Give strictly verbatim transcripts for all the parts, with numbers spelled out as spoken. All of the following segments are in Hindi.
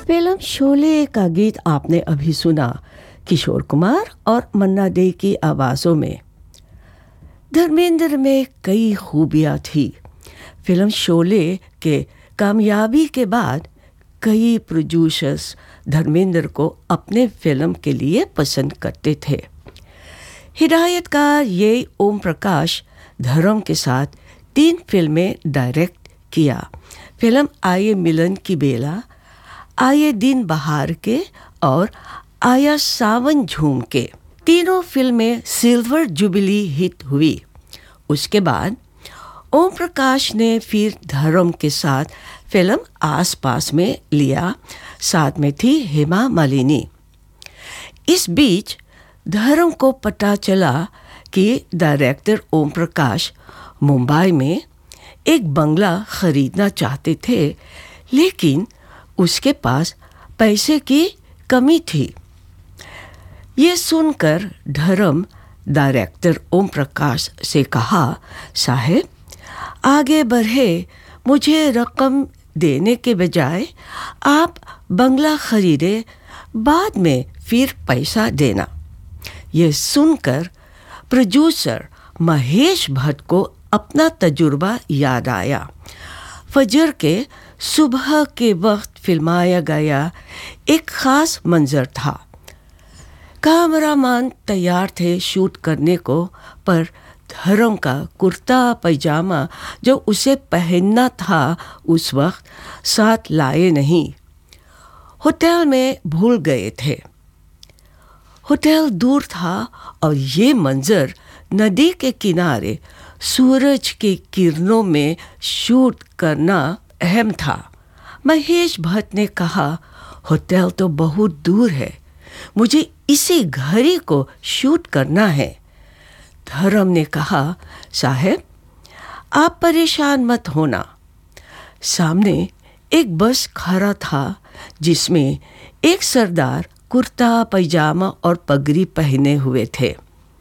फिल्म शोले का गीत आपने अभी सुना, किशोर कुमार और मन्ना डे की आवाज़ों में। धर्मेंद्र में कई खूबियाँ थी। फिल्म शोले के कामयाबी के बाद कई प्रोड्यूसर्स धर्मेंद्र को अपने फिल्म के लिए पसंद करते थे। हिदायतकार ये ओम प्रकाश धर्म के साथ तीन फिल्में डायरेक्ट किया। फिल्म आये मिलन की बेला, आये दिन बहार के और आया सावन झूम के। तीनों फिल्में सिल्वर जुबली हिट हुई। उसके बाद ओम प्रकाश ने फिर धर्म के साथ फिल्म आस पास में लिया, साथ में थी हेमा मालिनी। इस बीच धर्म को पता चला कि डायरेक्टर ओम प्रकाश मुंबई में एक बंगला खरीदना चाहते थे, लेकिन उसके पास पैसे की कमी थी। ये सुनकर धर्म डायरेक्टर ओम प्रकाश से कहा, साहब आगे बढ़े, मुझे रकम देने के बजाय आप बंगला खरीदे, बाद में फिर पैसा देना। ये सुनकर प्रोड्यूसर महेश भट्ट को अपना तजुर्बा याद आया। फजर के सुबह के वक्त फिल्माया गया एक ख़ास मंजर था। कैमरामैन तैयार थे शूट करने को, पर धर्म का कुर्ता पैजामा जो उसे पहनना था उस वक्त साथ लाए नहीं। होटल में भूल गए थे। होटल दूर था और ये मंजर नदी के किनारे सूरज के किरणों में शूट करना अहम था। महेश भट्ट ने कहा, होटल तो बहुत दूर है, मुझे इसी घड़ी को शूट करना है। धर्म ने कहा, साहब आप परेशान मत होना। सामने एक बस खड़ा था जिसमें एक सरदार कुर्ता पैजामा और पगड़ी पहने हुए थे।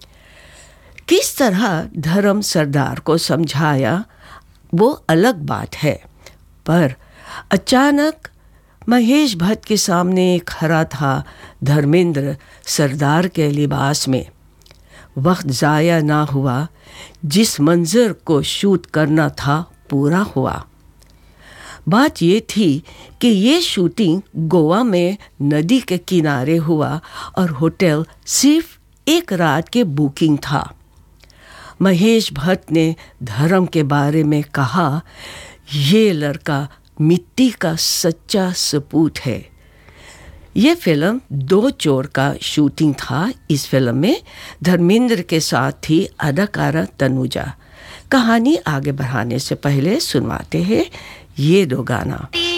किस तरह धर्म सरदार को समझाया वो अलग बात है, पर अचानक महेश भट्ट के सामने खड़ा था धर्मेंद्र सरदार के लिबास में। वक्त ज़ाया ना हुआ, जिस मंजर को शूट करना था पूरा हुआ। बात ये थी कि ये शूटिंग गोवा में नदी के किनारे हुआ और होटल सिर्फ एक रात के बुकिंग था। महेश भट्ट ने धर्म के बारे में कहा, ये लड़का मिट्टी का सच्चा सपूत है। ये फिल्म दो चोर का शूटिंग था। इस फिल्म में धर्मेंद्र के साथ थी अदाकारा तनुजा। कहानी आगे बढ़ाने से पहले सुनवाते हैं ये दो गाना।